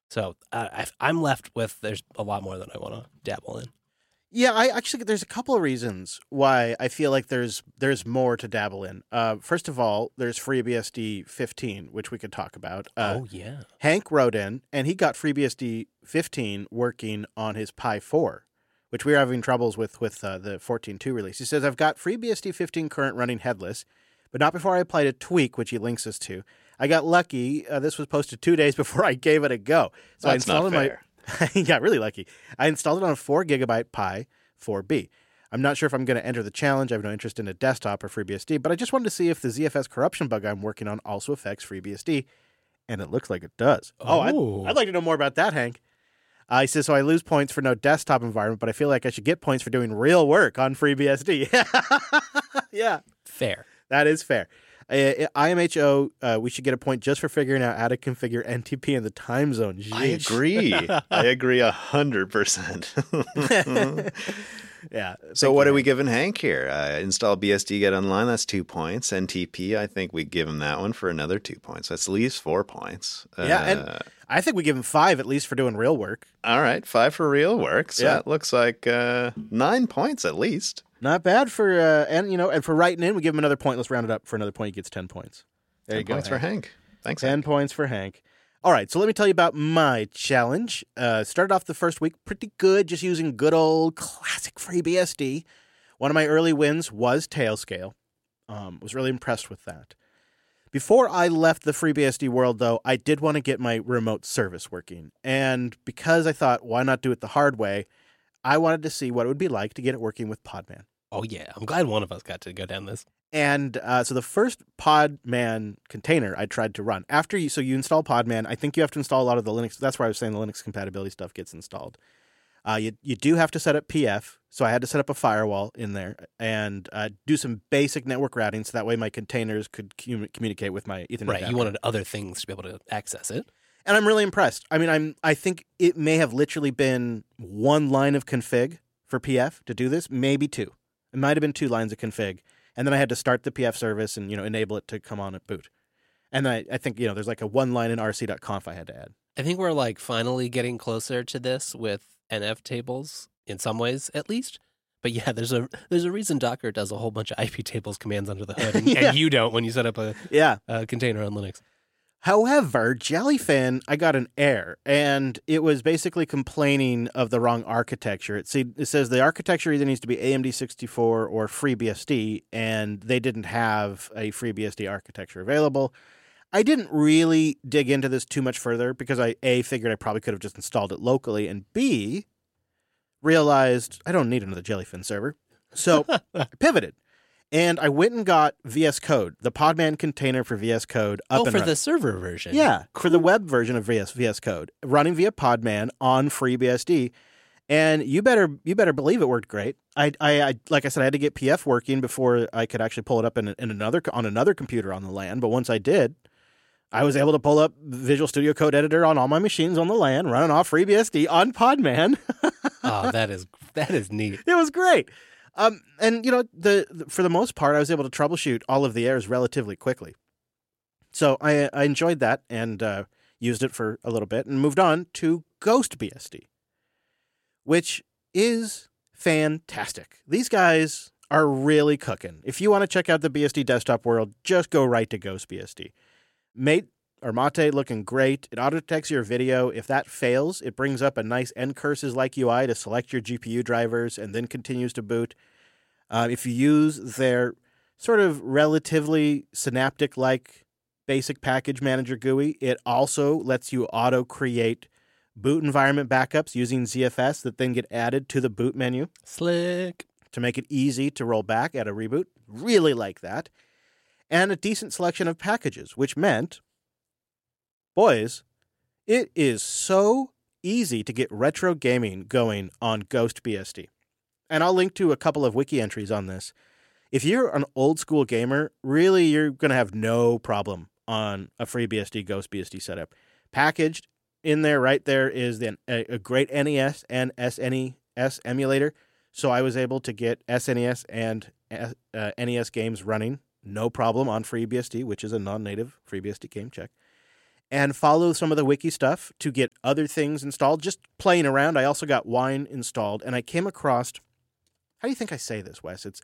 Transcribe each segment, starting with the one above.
So I'm left with there's a lot more that I want to dabble in. Yeah, I actually there's a couple of reasons why I feel like there's more to dabble in. First of all, there's FreeBSD 15, which we could talk about. Oh yeah, Hank wrote in, and he got FreeBSD 15 working on his Pi 4, which we were having troubles with the 14.2 release. He says, I've got FreeBSD 15 current running headless, but not before I applied a tweak, which he links us to. I got lucky. This was posted 2 days before I gave it a go. So That's I installed not fair. I got really lucky. I installed it on a 4 gigabyte Pi 4B. I'm not sure if I'm going to enter the challenge. I have no interest in a desktop or FreeBSD, but I just wanted to see if the ZFS corruption bug I'm working on also affects FreeBSD, and it looks like it does. Oh. I'd like to know more about that, Hank. He says, so I lose points for no desktop environment, but I feel like I should get points for doing real work on FreeBSD. Yeah, fair. that is fair. IMHO, we should get a point just for figuring out how to configure NTP in the time zone. Jeez. I agree 100%. Yeah. So what are we giving Hank here? Install BSD, get online. That's 2 points. NTP, I think we give him that one for another 2 points. That's at least 4 points. Yeah, and I think we give him 5 at least for doing real work. All right, 5 for real work. So Yeah. that looks like 9 points at least. Not bad for and for writing in, we give him another point. Let's round it up for another point. He gets 10 points. There 10 you go. points for Hank. Thanks, 10 Hank. points for Hank. All right, so let me tell you about my challenge. Started off the first week pretty good, just using good old classic FreeBSD. One of my early wins was Tailscale. Was really impressed with that. Before I left the FreeBSD world, though, I did want to get my remote service working. And because I thought, why not do it the hard way, I wanted to see what it would be like to get it working with Podman. Oh yeah, I'm glad one of us got to go down this. And so the first Podman container I tried to run after you install Podman. I think you have to install a lot of the Linux. That's why I was saying the Linux compatibility stuff gets installed. You do have to set up PF, so I had to set up a firewall in there and do some basic network routing, so that way my containers could communicate with my Ethernet. Right, adapter. you wanted other things to be able to access it. And I'm really impressed. I mean, I think it may have literally been one line of config for PF to do this, maybe 2. It might have been 2 lines of config. And then I had to start the PF service and, enable it to come on at boot. And then I think, there's like a 1 line in rc.conf I had to add. I think we're like finally getting closer to this with NF tables in some ways, at least. But yeah, there's a reason Docker does a whole bunch of IP tables commands under the hood, and, Yeah. and you don't when you set up a container on Linux. However, Jellyfin, I got an error, and it was basically complaining of the wrong architecture. It says the architecture either needs to be AMD 64 or FreeBSD, and they didn't have a FreeBSD architecture available. I didn't really dig into this too much further because I, A, figured I probably could have just installed it locally, and B, realized I don't need another Jellyfin server. So I pivoted. And I went and got VS Code, the Podman container for VS Code up and for running. the server version. Yeah, for the web version of VS Code, running via Podman on FreeBSD. And you better believe it worked great. I like I said, I had to get PF working before I could actually pull it up on another computer on the LAN. But once I did, I was able to pull up Visual Studio Code Editor on all my machines on the LAN, running off FreeBSD on Podman. Oh, that is neat. It was great. And for the most part, I was able to troubleshoot all of the errors relatively quickly. So I enjoyed that and used it for a little bit and moved on to GhostBSD, which is fantastic. These guys are really cooking. If you want to check out the BSD desktop world, just go right to GhostBSD. Mate looking great. It auto-detects your video. If that fails, it brings up a nice ncurses-like UI to select your GPU drivers and then continues to boot. If you use their sort of relatively Synaptic-like basic package manager GUI, it also lets you auto-create boot environment backups using ZFS that then get added to the boot menu. Slick. To make it easy to roll back at a reboot. Really like that. And a decent selection of packages, which meant, boys, it is so easy to get retro gaming going on GhostBSD. And I'll link to a couple of wiki entries on this. If you're an old school gamer, really you're going to have no problem on a FreeBSD GhostBSD setup. Packaged in there, right there, is a great NES and SNES emulator. So I was able to get SNES and NES games running, no problem, on FreeBSD, which is a non-native FreeBSD game check. and follow some of the wiki stuff to get other things installed. Just playing around, I also got Wine installed, and I came across, how do you think I say this, Wes? It's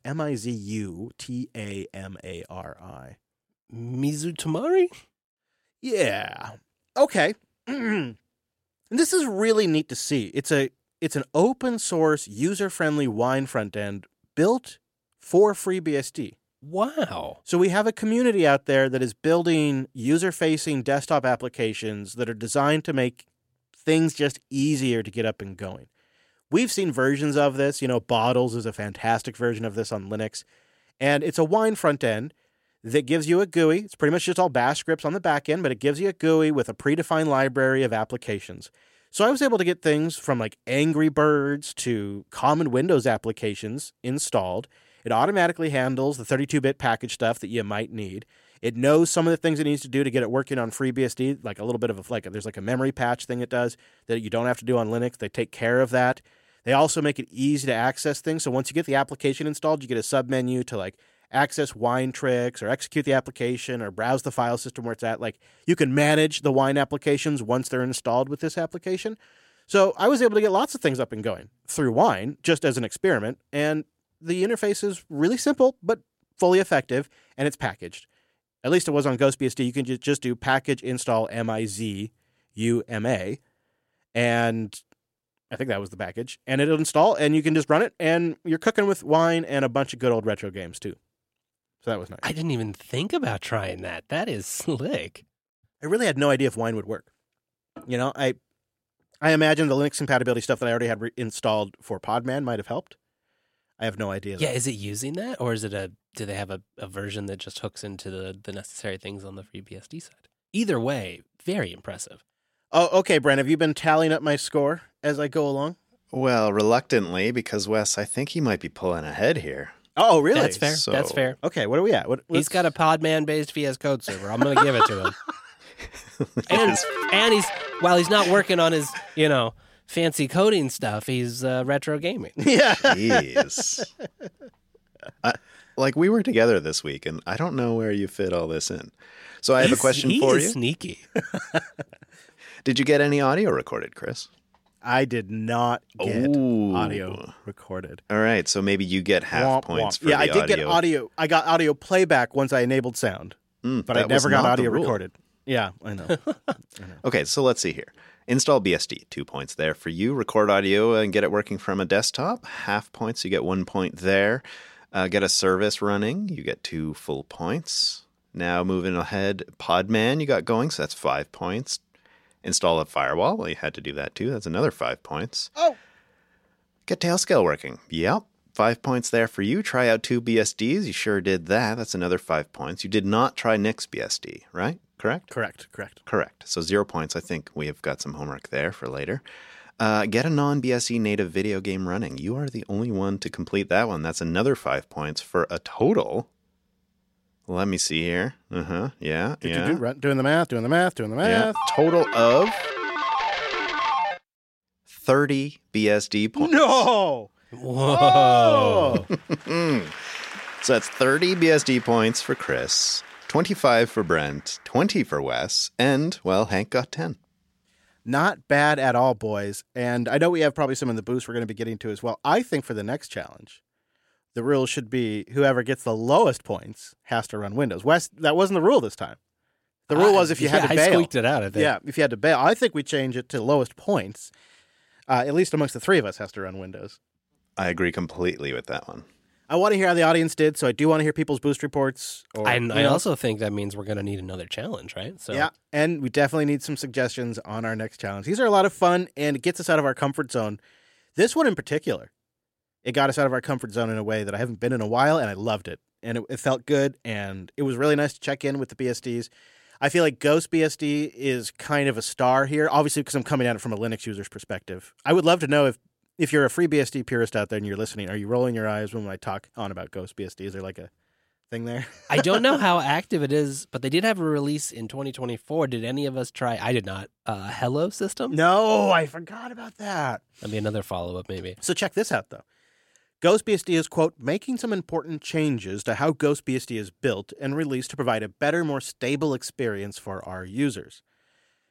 Mizutamari. Mizutamari? Yeah. Okay. And this is really neat to see. It's an open source, user-friendly Wine front end built for FreeBSD. Wow. So we have a community out there that is building user-facing desktop applications that are designed to make things just easier to get up and going. We've seen versions of this. Bottles is a fantastic version of this on Linux. And it's a Wine front end that gives you a GUI. It's pretty much just all bash scripts on the back end, but it gives you a GUI with a predefined library of applications. So I was able to get things from like Angry Birds to common Windows applications installed. It automatically handles the 32-bit package stuff that you might need. It knows some of the things it needs to do to get it working on FreeBSD, like a little bit of there's like a memory patch thing it does that you don't have to do on Linux. They take care of that. They also make it easy to access things. So once you get the application installed, you get a submenu to like access Wine tricks or execute the application or browse the file system where it's at. Like you can manage the Wine applications once they're installed with this application. So I was able to get lots of things up and going through Wine just as an experiment. And the interface is really simple, but fully effective, and it's packaged. At least it was on GhostBSD. You can just do package install MIZUMA, and I think that was the package. And it'll install, and you can just run it, and you're cooking with Wine and a bunch of good old retro games, too. So that was nice. I didn't even think about trying that. That is slick. I really had no idea if Wine would work. I imagine the Linux compatibility stuff that I already had installed for Podman might have helped. I have no idea. Yeah, is it using that, or is it do they have a version that just hooks into the necessary things on the FreeBSD side? Either way, very impressive. Oh, okay, Brent, have you been tallying up my score as I go along? Well, reluctantly, because Wes, I think he might be pulling ahead here. Oh, really? That's fair. So- That's fair. Okay, what are we at? He's got a Podman-based VS Code server. I'm going to give it to him. and he's while he's not working on his, fancy coding stuff, he's retro gaming. Yeah. Jeez. We were together this week, and I don't know where you fit all this in. So I have a question for He is you. sneaky. Did you get any audio recorded, Chris? I did not get Ooh. audio recorded. All right, so maybe you get half Womp, points womp. for Yeah, the I did audio. get audio. I got audio playback once I enabled sound, but I that was never got not the audio rule. recorded. Yeah, I know. Okay, so let's see here. Install BSD, 2 points there for you. Record audio and get it working from a desktop, half points. You get 1 point there. Get a service running, you get 2 full points. Now moving ahead, Podman you got going, so that's 5 points. Install a firewall, well, you had to do that too. That's another 5 points. Oh. Get Tailscale working. Yep, 5 points there for you. Try out 2 BSDs. You sure did that. That's another 5 points. You did not try Nix BSD, right? Correct? Correct. So 0 points. I think we have got some homework there for later. Get a non-BSD native video game running. You are the only one to complete that one. That's another 5 points for a total. Let me see here. Yeah. Doing the math. Yeah. Total of 30 BSD points. No! Whoa. So that's 30 BSD points for Chris, 25 for Brent, 20 for Wes, and, well, Hank got 10. Not bad at all, boys. And I know we have probably some in the boost we're going to be getting to as well. I think for the next challenge, the rule should be whoever gets the lowest points has to run Windows. Wes, that wasn't the rule this time. The rule was if you had to bail. I squeaked it out, I think. Yeah, if you had to bail. I think we change it to lowest points. At least amongst the three of us has to run Windows. I agree completely with that one. I want to hear how the audience did, so I do want to hear people's boost reports. I also think that means we're going to need another challenge, right? So yeah, and we definitely need some suggestions on our next challenge. These are a lot of fun, and it gets us out of our comfort zone. This one in particular, it got us out of our comfort zone in a way that I haven't been in a while, and I loved it. And it felt good, and it was really nice to check in with the BSDs. I feel like Ghost BSD is kind of a star here, obviously because I'm coming at it from a Linux user's perspective. I would love to know if you're a FreeBSD purist out there and you're listening, are you rolling your eyes when I talk on about Ghost BSD? Is there like a thing there? I don't know how active it is, but they did have a release in 2024. Did any of us try? I did not. Hello System? No, I forgot about that. That'd be another follow-up, maybe. So check this out, though. GhostBSD is, quote, making some important changes to how GhostBSD is built and released to provide a better, more stable experience for our users.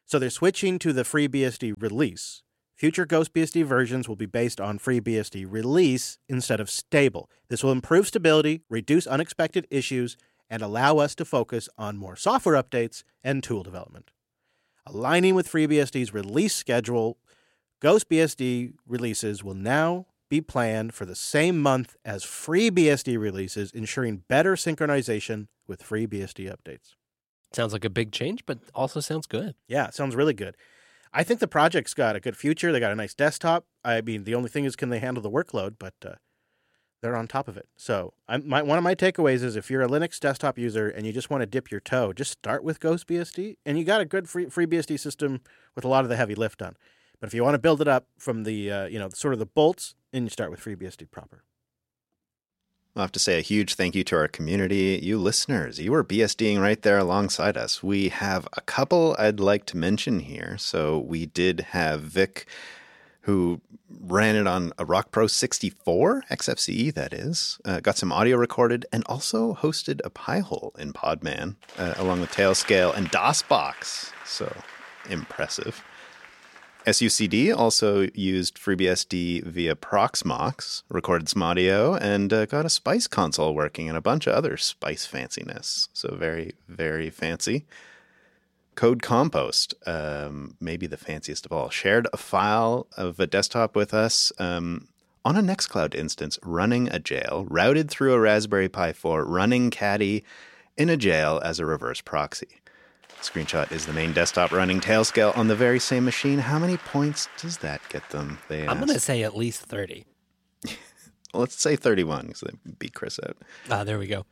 So they're switching to the FreeBSD release. Future GhostBSD versions will be based on FreeBSD release instead of stable. This will improve stability, reduce unexpected issues, and allow us to focus on more software updates and tool development. Aligning with FreeBSD's release schedule, GhostBSD releases will now be planned for the same month as FreeBSD releases, ensuring better synchronization with FreeBSD updates. Sounds like a big change, but also sounds good. Yeah, it sounds really good. I think the project's got a good future. They got a nice desktop. I mean, the only thing is, can they handle the workload? But they're on top of it. So one of my takeaways is if you're a Linux desktop user and you just want to dip your toe, just start with GhostBSD, and you got a good FreeBSD system with a lot of the heavy lift done. But if you want to build it up from the sort of the bolts, then you start with FreeBSD proper. I'll have to say a huge thank you to our community, you listeners. You were BSDing right there alongside us. We have a couple I'd like to mention here. So we did have Vic, who ran it on a Rock Pro 64, XFCE that is, got some audio recorded, and also hosted a Pi-hole in Podman, along with Tailscale and DOSBox. So impressive. SUCD also used FreeBSD via Proxmox, recorded some audio, and got a Spice console working and a bunch of other Spice fanciness. So very, very fancy. Code Compost, maybe the fanciest of all, shared a file of a desktop with us on a Nextcloud instance running a jail, routed through a Raspberry Pi 4, running Caddy in a jail as a reverse proxy. Screenshot is the main desktop running Tailscale on the very same machine. How many points does that get them? I'm going to say at least 30. Well, let's say 31 because they beat Chris out. There we go.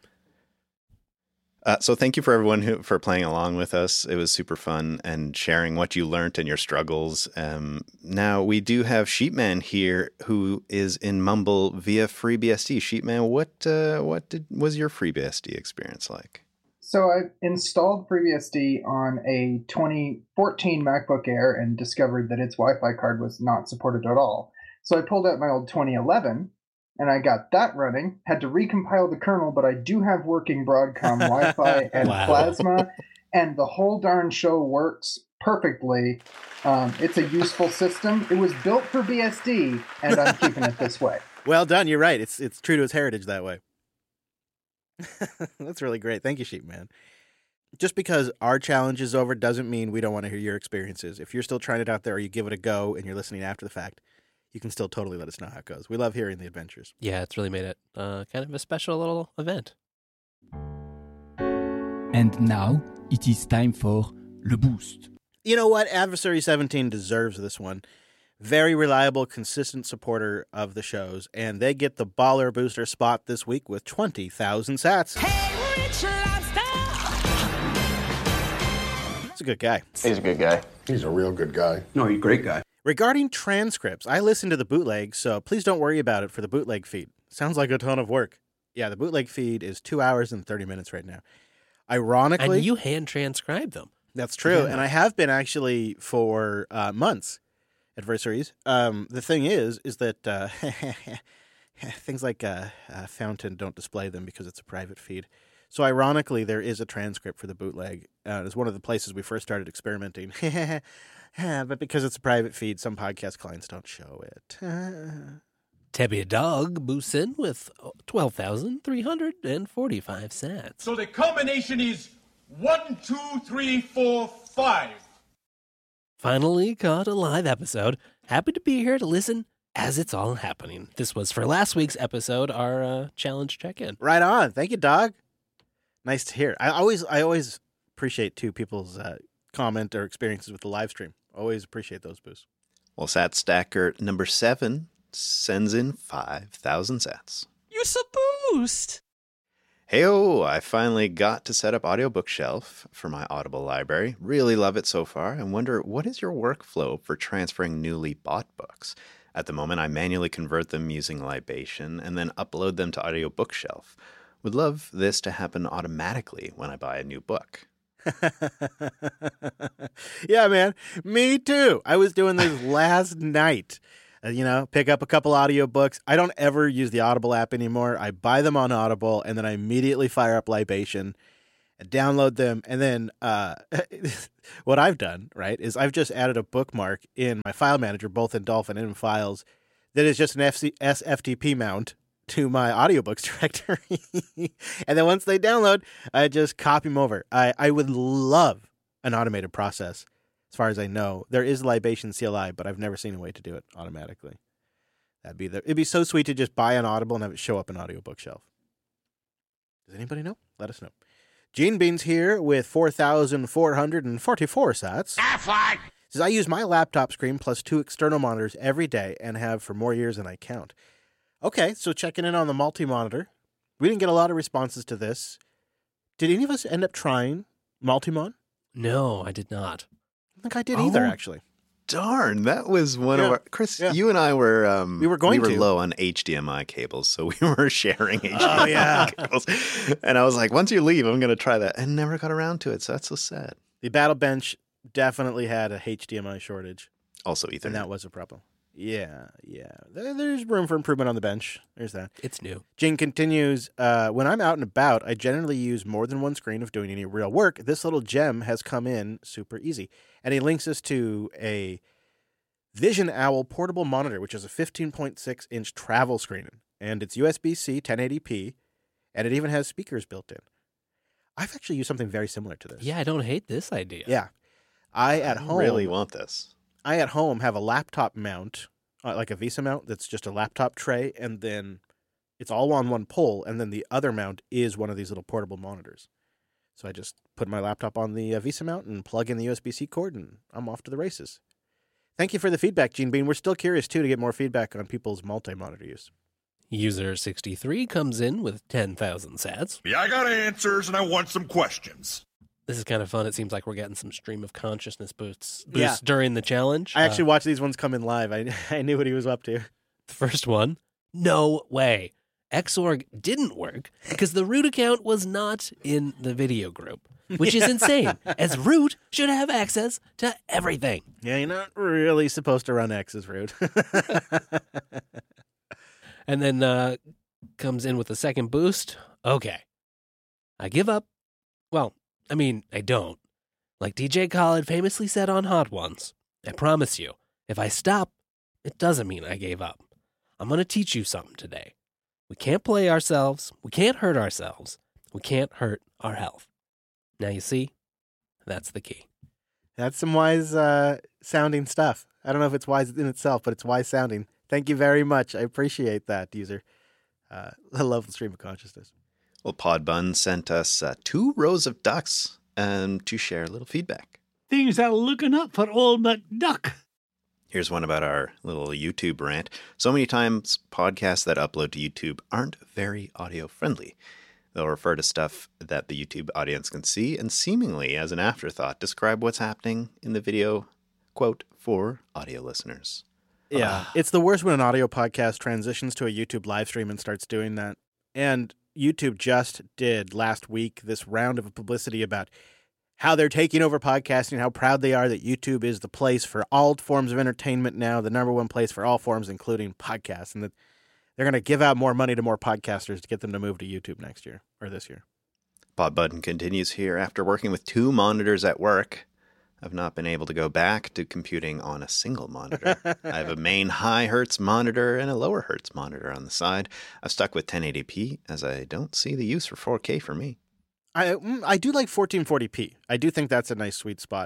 So thank you for everyone for playing along with us. It was super fun and sharing what you learned and your struggles. Now we do have Sheepman here, who is in Mumble via FreeBSD. Sheepman, what was your FreeBSD experience like? So I installed FreeBSD on a 2014 MacBook Air and discovered that its Wi-Fi card was not supported at all. So I pulled out my old 2011 and I got that running, had to recompile the kernel, but I do have working Broadcom Wi-Fi and Plasma, and the whole darn show works perfectly. It's a useful system. It was built for BSD, and I'm keeping it this way. Well done. You're right. It's true to its heritage that way. That's really great. Thank you, Sheepman. Just because our challenge is over doesn't mean we don't want to hear your experiences. If you're still trying it out there or you give it a go and you're listening after the fact, you can still totally let us know how it goes. We love hearing the adventures. Yeah, it's really made it kind of a special little event. And now it is time for Le Boost. You know what? Adversary 17 deserves this one. Very reliable, consistent supporter of the shows, and they get the Baller Booster spot this week with 20,000 sats. Hey, Rich Lobster! He's a good guy. He's a good guy. He's a real good guy. No, he's a great guy. Regarding transcripts, I listen to the bootleg, so please don't worry about it for the bootleg feed. Sounds like a ton of work. Yeah, the bootleg feed is 2 hours and 30 minutes right now. Ironically... And you hand transcribe them. That's true, and I have been actually for months. Adversaries. The thing is that things like Fountain don't display them because it's a private feed. So ironically, there is a transcript for the bootleg. It's one of the places we first started experimenting. But because it's a private feed, some podcast clients don't show it. Tebby Dog boosts in with 12,345 sats. So the combination is 1, 2, 3, 4, 5. Finally caught a live episode. Happy to be here to listen as it's all happening. This was for last week's episode, our challenge check-in. Right on. Thank you, Dog. Nice to hear. I always appreciate, too, people's comment or experiences with the live stream. Always appreciate those boosts. Well, Sat Stacker number 7 sends in 5,000 sats. You're so boost! Hey-oh, I finally got to set up Audiobook Shelf for my Audible library. Really love it so far and wonder, what is your workflow for transferring newly bought books? At the moment, I manually convert them using Libation and then upload them to Audiobook Shelf. Would love this to happen automatically when I buy a new book. Yeah, man. Me too. I was doing this last night. Pick up a couple audiobooks. I don't ever use the Audible app anymore. I buy them on Audible, and then I immediately fire up Libation. and download them. And then what I've done, right, is I've just added a bookmark in my file manager, both in Dolphin and in Files, that is just an SFTP mount to my audiobooks directory. And then once they download, I just copy them over. I would love an automated process. As far as I know, there is Libation CLI, but I've never seen a way to do it automatically. It'd be so sweet to just buy an Audible and have it show up in audiobook shelf. Does anybody know? Let us know. Gene Beans here with 4,444 sats. Says, I use my laptop screen plus 2 external monitors every day and have for more years than I count. Okay, so checking in on the multi-monitor. We didn't get a lot of responses to this. Did any of us end up trying Multimon? No, I did not. I don't think I did either, actually. Darn, that was one of our... Chris, you and I were... we were low on HDMI cables, so we were sharing HDMI cables. And I was like, once you leave, I'm going to try that. And never got around to it, so that's so sad. The Battle Bench definitely had a HDMI shortage. Also Ethernet. And that was a problem. Yeah. There's room for improvement on the bench. There's that. It's new. Jing continues, when I'm out and about, I generally use more than one screen if doing any real work. This little gem has come in super easy. And he links us to a Vision Owl portable monitor, which is a 15.6-inch travel screen. And it's USB-C 1080p, and it even has speakers built in. I've actually used something very similar to this. Yeah, I don't hate this idea. Yeah. I really want this. I at home have a laptop mount, like a Visa mount that's just a laptop tray, and then it's all on one pole, and then the other mount is one of these little portable monitors. So I just put my laptop on the Visa mount and plug in the USB-C cord, and I'm off to the races. Thank you for the feedback, Gene Bean. We're still curious, too, to get more feedback on people's multi-monitor use. User 63 comes in with 10,000 sats. Yeah, I got answers, and I want some questions. This is kind of fun. It seems like we're getting some stream of consciousness boosts during the challenge. I actually watched these ones come in live. I knew what he was up to. The first one, no way. Xorg didn't work because the root account was not in the video group, which is insane, as root should have access to everything. Yeah, you're not really supposed to run X as root. And then comes in with the second boost. Okay. I give up. Well, I mean, I don't. Like DJ Khaled famously said on Hot Ones, I promise you, if I stop, it doesn't mean I gave up. I'm going to teach you something today. We can't play ourselves. We can't hurt ourselves. We can't hurt our health. Now you see, that's the key. That's some wise sounding stuff. I don't know if it's wise in itself, but it's wise sounding. Thank you very much. I appreciate that, user. I love the stream of consciousness. Well, Podbun sent us 2 rows of ducks to share a little feedback. Things are looking up for old McDuck. Here's one about our little YouTube rant. So many times podcasts that upload to YouTube aren't very audio friendly. They'll refer to stuff that the YouTube audience can see and seemingly as an afterthought describe what's happening in the video, quote, for audio listeners. Yeah, it's the worst when an audio podcast transitions to a YouTube live stream and starts doing that. And YouTube just did last week this round of publicity about how they're taking over podcasting, how proud they are that YouTube is the place for all forms of entertainment now, the number one place for all forms, including podcasts, and that they're going to give out more money to more podcasters to get them to move to YouTube next year or this year. Podbutton continues here. After working with 2 monitors at work, I've not been able to go back to computing on a single monitor. I have a main high hertz monitor and a lower hertz monitor on the side. I've stuck with 1080p as I don't see the use for 4K for me. I do like 1440p. I do think that's a nice sweet spot.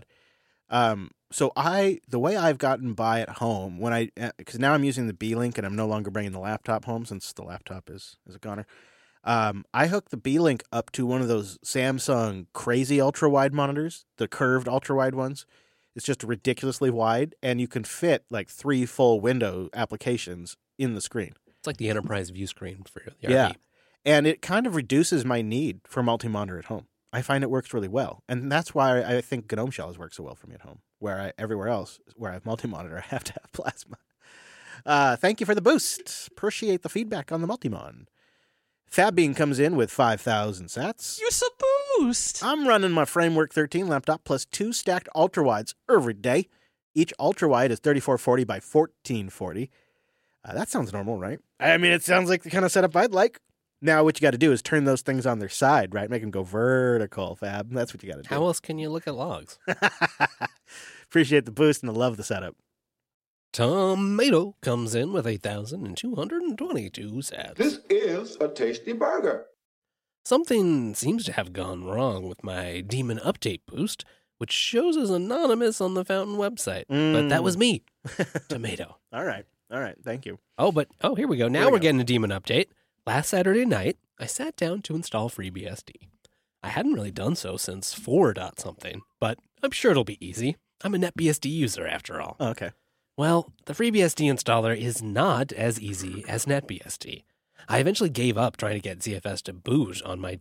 So the way I've gotten by at home because now I'm using the B-Link and I'm no longer bringing the laptop home since the laptop is a goner. I hook the B-Link up to one of those Samsung crazy ultra-wide monitors, the curved ultra-wide ones. It's just ridiculously wide, and you can fit like 3 full window applications in the screen. It's like the enterprise view screen for the RV. RV. And it kind of reduces my need for multi-monitor at home. I find it works really well. And that's why I think GNOME Shells work so well for me at home, everywhere else where I have multi-monitor, I have to have Plasma. Thank you for the boost. Appreciate the feedback on the Multimon. Fabbean comes in with 5,000 sats. Use a boost. I'm running my Framework 13 laptop plus 2 stacked ultrawides every day. Each ultrawide is 3440 by 1440. That sounds normal, right? I mean, it sounds like the kind of setup I'd like. Now what you got to do is turn those things on their side, right? Make them go vertical, Fab. That's what you got to do. How else can you look at logs? Appreciate the boost and I love the setup. Tomato comes in with 1,222 sats. This is a tasty burger. Something seems to have gone wrong with my Demon Update boost, which shows as anonymous on the Fountain website. But that was me. Tomato. All right. Thank you. Oh, here we go. Now we're getting a Demon Update. Last Saturday night, I sat down to install FreeBSD. I hadn't really done so since 4.something, but I'm sure it'll be easy. I'm a NetBSD user after all. Oh, okay. Well, the FreeBSD installer is not as easy as NetBSD. I eventually gave up trying to get ZFS to boot on my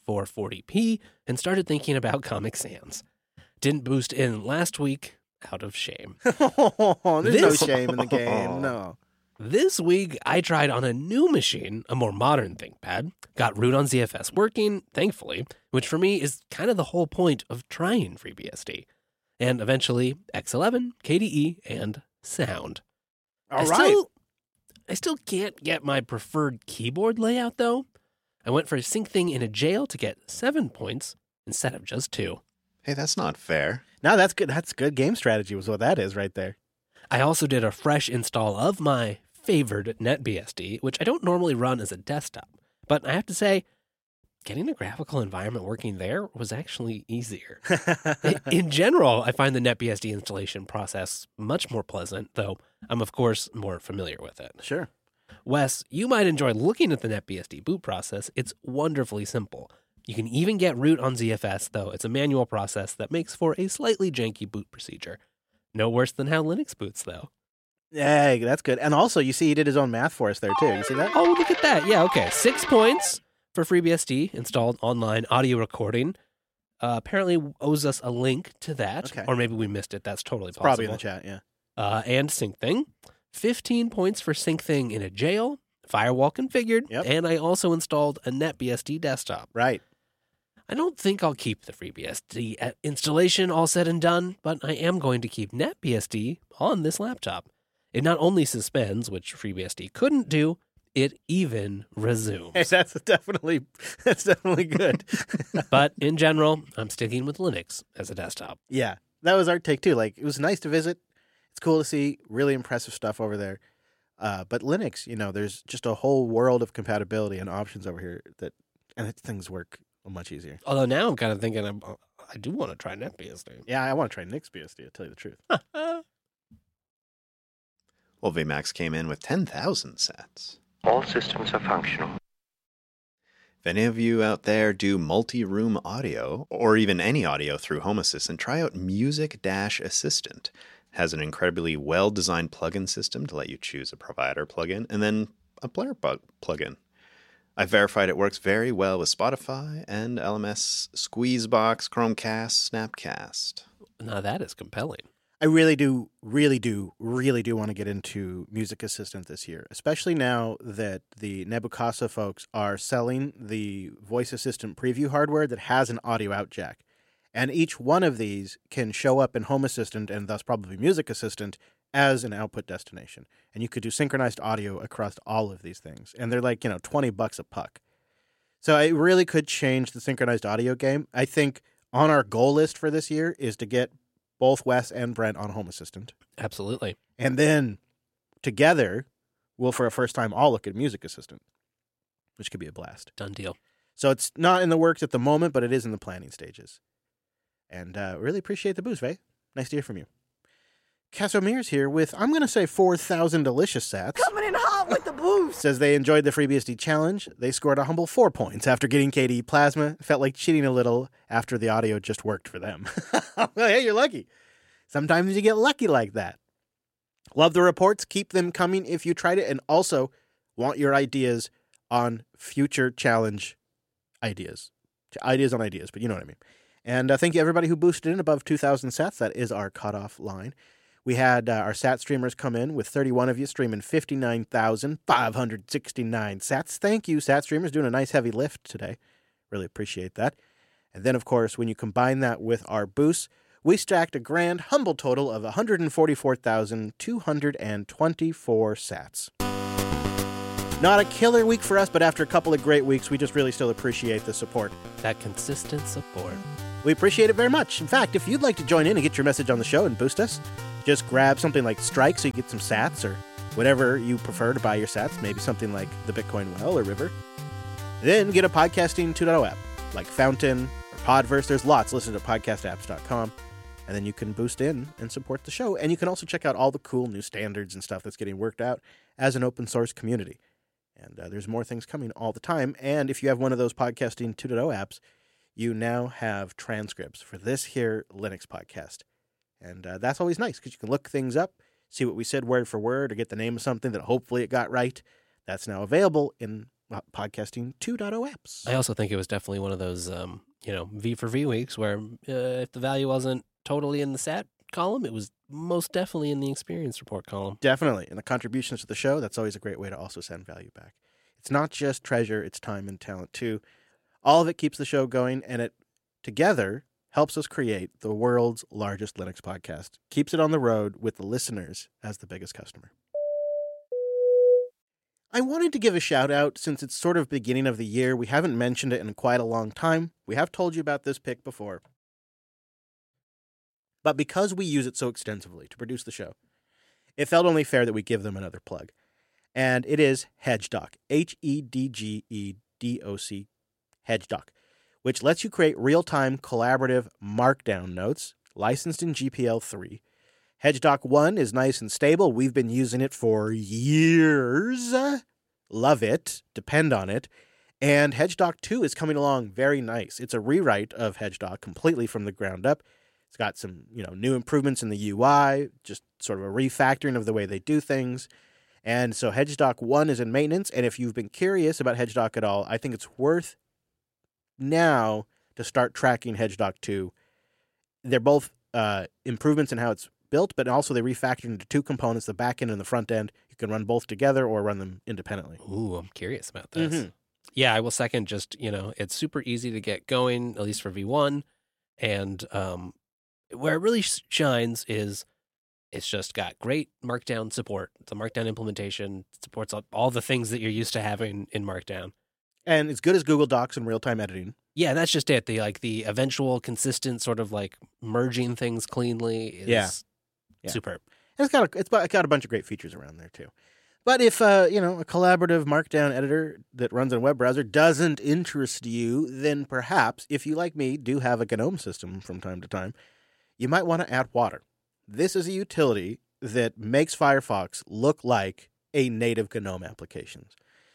T440p and started thinking about Comic Sans. Didn't boost in last week out of shame. There's no shame in the game, no. This week, I tried on a new machine, a more modern ThinkPad, got root on ZFS working, thankfully, which for me is kind of the whole point of trying FreeBSD. And eventually, X11, KDE, and sound. All right. I still can't get my preferred keyboard layout, though. I went for a Syncthing in a jail to get 7 points instead of just 2. Hey, that's not fair. No, that's good. That's good game strategy was what that is right there. I also did a fresh install of my favored NetBSD, which I don't normally run as a desktop. But I have to say, getting a graphical environment working there was actually easier. In general, I find the NetBSD installation process much more pleasant, though I'm, of course, more familiar with it. Sure. Wes, you might enjoy looking at the NetBSD boot process. It's wonderfully simple. You can even get root on ZFS, though it's a manual process that makes for a slightly janky boot procedure. No worse than how Linux boots, though. Yeah, that's good. And also, you see he did his own math for us there, too. You see that? Oh, look at that. Yeah, okay. 6 points for FreeBSD, installed online audio recording. Apparently owes us a link to that. Okay. Or maybe we missed it. That's totally possible. Probably in the chat, yeah. And Syncthing. 15 points for Syncthing in a jail. Firewall configured. Yep. And I also installed a NetBSD desktop. Right. I don't think I'll keep the FreeBSD installation all said and done, but I am going to keep NetBSD on this laptop. It not only suspends, which FreeBSD couldn't do, it even resumes. Hey, that's definitely good. But in general, I'm sticking with Linux as a desktop. Yeah, that was our take too. Like, it was nice to visit. It's cool to see really impressive stuff over there. But Linux, there's just a whole world of compatibility and options over here and things work much easier. Although now I'm kind of thinking I do want to try NetBSD. Yeah, I want to try NixBSD, to tell you the truth. Well, VMAX came in with 10,000 sats. All systems are functional. If any of you out there do multi-room audio, or even any audio through Home Assistant, try out Music-Assistant. It has an incredibly well-designed plugin system to let you choose a provider plugin, and then a player plugin. I verified it works very well with Spotify and LMS, Squeezebox, Chromecast, Snapcast. Now that is compelling. I really do want to get into Music Assistant this year, especially now that the Nebukasa folks are selling the voice assistant preview hardware that has an audio out jack. And each one of these can show up in Home Assistant and thus probably Music Assistant as an output destination. And you could do synchronized audio across all of these things. And they're like, $20 a puck. So it really could change the synchronized audio game. I think on our goal list for this year is to get both Wes and Brent on Home Assistant. Absolutely. And then together, we'll for a first time all look at Music Assistant, which could be a blast. Done deal. So it's not in the works at the moment, but it is in the planning stages. And really appreciate the boost, Vay. Nice to hear from you. Casomir's here with, I'm going to say 4,000 delicious sats. Coming in hot with the boost. Says they enjoyed the FreeBSD challenge. They scored a humble 4 points after getting KDE Plasma. Felt like cheating a little after the audio just worked for them. Hey, you're lucky. Sometimes you get lucky like that. Love the reports. Keep them coming if you tried it. And also want your ideas on future challenge ideas. Ideas on ideas, but you know what I mean. And thank you everybody who boosted in above 2,000 sats. That is our cutoff line. We had our sat streamers come in with 31 of you streaming 59,569 sats. Thank you, sat streamers, doing a nice heavy lift today. Really appreciate that. And then, of course, when you combine that with our boosts, we stacked a grand, humble total of 144,224 sats. Not a killer week for us, but after a couple of great weeks, we just really still appreciate the support. That consistent support. We appreciate it very much. In fact, if you'd like to join in and get your message on the show and boost us, just grab something like Strike so you get some sats or whatever you prefer to buy your sats, maybe something like the Bitcoin Well or River. Then get a Podcasting 2.0 app like Fountain or Podverse. There's lots. Listen to podcastapps.com. And then you can boost in and support the show. And you can also check out all the cool new standards and stuff that's getting worked out as an open source community. And there's more things coming all the time. And if you have one of those Podcasting 2.0 apps, you now have transcripts for this here Linux podcast. And that's always nice because you can look things up, see what we said word for word, or get the name of something that hopefully it got right. That's now available in Podcasting 2.0 apps. I also think it was definitely one of those, V for V weeks where if the value wasn't totally in the SAT column, it was most definitely in the experience report column. Definitely. And the contributions to the show, that's always a great way to also send value back. It's not just treasure, it's time and talent too. All of it keeps the show going, and it together helps us create the world's largest Linux podcast. Keeps it on the road with the listeners as the biggest customer. I wanted to give a shout out since it's sort of beginning of the year. We haven't mentioned it in quite a long time. We have told you about this pick before. But because we use it so extensively to produce the show, it felt only fair that we give them another plug. And it is HedgeDoc, HedgeDoc, HedgeDoc, which lets you create real-time collaborative markdown notes licensed in GPL 3. HedgeDoc 1 is nice and stable. We've been using it for years. Love it. Depend on it. And HedgeDoc 2 is coming along very nice. It's a rewrite of HedgeDoc completely from the ground up. It's got some, new improvements in the UI, just sort of a refactoring of the way they do things. And so HedgeDoc 1 is in maintenance. And if you've been curious about HedgeDoc at all, I think it's worth now to start tracking HedgeDoc 2. They're both improvements in how it's built, but also they refactored into two components, the back end and the front end. You can run both together or run them independently. Ooh, I'm curious about this. Mm-hmm. Yeah, I will second just, it's super easy to get going, at least for V1. And where it really shines is it's just got great Markdown support. It's a Markdown implementation. It supports all the things that you're used to having in Markdown. And it's good as Google Docs and real-time editing. Yeah, that's just it. The eventual, consistent sort of merging things cleanly is superb. And it's got a bunch of great features around there too. But if a collaborative Markdown editor that runs on a web browser doesn't interest you, then perhaps if you like me do have a GNOME system from time to time, you might want to add Water. This is a utility that makes Firefox look like a native GNOME application.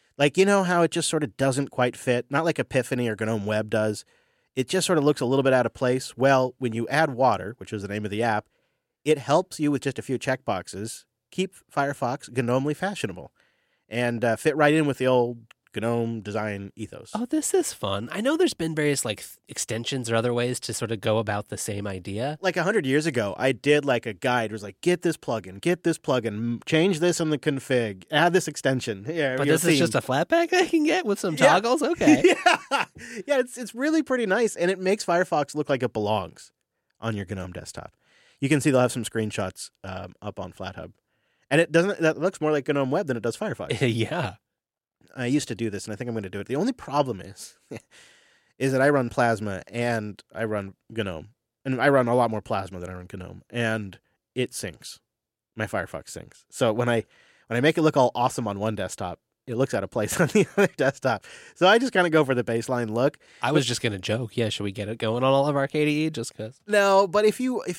How it just sort of doesn't quite fit, not like Epiphany or GNOME Web does. It just sort of looks a little bit out of place. Well, when you add Water, which is the name of the app, it helps you with just a few checkboxes keep Firefox GNOMely fashionable and fit right in with the old GNOME design ethos. Oh, this is fun. I know there's been various extensions or other ways to sort of go about the same idea. 100 years ago, I did a guide. It was get this plugin, change this in the config, add this extension. Yeah, but this is just a Flatpak I can get with some toggles? Okay. Yeah, it's really pretty nice, and it makes Firefox look like it belongs on your GNOME desktop. You can see they'll have some screenshots up on FlatHub. And that looks more like GNOME Web than it does Firefox. Yeah. I used to do this, and I think I'm going to do it. The only problem is that I run Plasma and I run GNOME. And I run a lot more Plasma than I run GNOME. And it syncs. My Firefox syncs. So when I make it look all awesome on one desktop, it looks out of place on the other desktop. So I just kind of go for the baseline look. I was just going to joke. Yeah, should we get it going on all of our KDE just because? No, but if you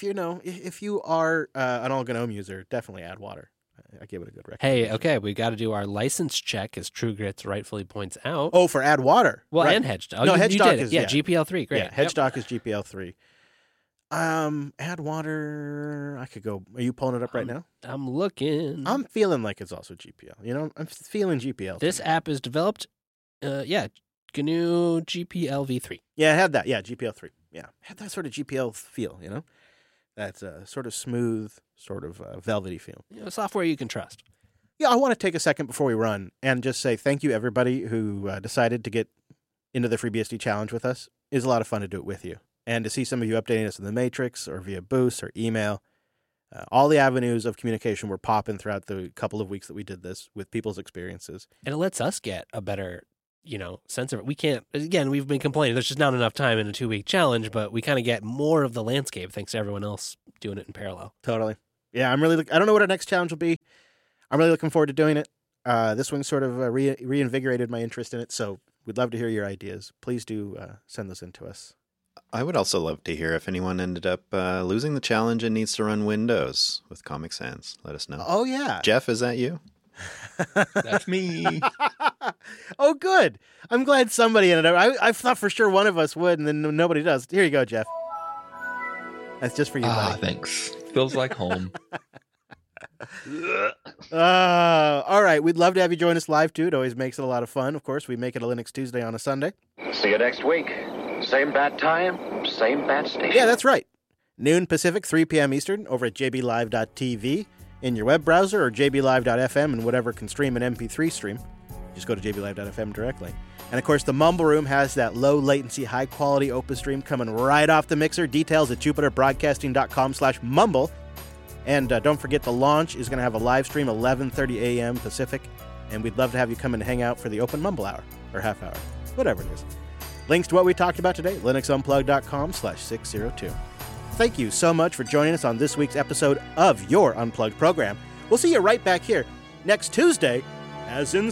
are an all GNOME user, definitely add Water. I give it a good recommendation. Hey, okay, we got to do our license check, as TrueGrits rightfully points out. Oh, for Add Water. Well, right. And HedgeDoc. No, HedgeDoc is GPL3. Great. Yeah, HedgeDoc is GPL3. Add Water. I could go. Are you pulling it up right now? I'm looking. I'm feeling like it's also GPL. I'm feeling GPL. This app is developed. GNU GPL v3. Yeah, it had that. Yeah, GPL3. Yeah, it had that sort of GPL feel. That sort of smooth, sort of velvety feel. Software you can trust. Yeah, I want to take a second before we run and just say thank you, everybody who decided to get into the FreeBSD challenge with us. It was a lot of fun to do it with you. And to see some of you updating us in the Matrix or via Boost or email, All the avenues of communication were popping throughout the couple of weeks that we did this with people's experiences. And it lets us get a better, sense of it. We can't, again, we've been complaining, there's just not enough time in a 2-week challenge, but we kind of get more of the landscape thanks to everyone else doing it in parallel. Totally. Yeah, I don't know what our next challenge will be. I'm really looking forward to doing it. This one sort of reinvigorated my interest in it, so we'd love to hear your ideas. Please do send those in to us. I would also love to hear if anyone ended up losing the challenge and needs to run Windows with Comic Sans. Let us know. Oh, yeah. Jeff, is that you? That's me. Oh, good. I'm glad somebody ended up. I thought for sure one of us would, and then nobody does. Here you go, Jeff. That's just for you, buddy. Thanks. Feels like home. All right. We'd love to have you join us live, too. It always makes it a lot of fun. Of course, we make it a Linux Tuesday on a Sunday. See you next week. Same bad time, same bad station. Yeah, that's right. Noon Pacific, 3 p.m. Eastern, over at jblive.tv, in your web browser, or jblive.fm, and whatever can stream an MP3 stream. Just go to jblive.fm directly. And, of course, the Mumble Room has that low-latency, high-quality Opus stream coming right off the mixer. Details at jupiterbroadcasting.com/mumble. And don't forget, the launch is going to have a live stream 11:30 a.m. Pacific, and we'd love to have you come and hang out for the open Mumble hour, or half hour, whatever it is. Links to what we talked about today, linuxunplugged.com/602. Thank you so much for joining us on this week's episode of your Unplugged program. We'll see you right back here next Tuesday, as in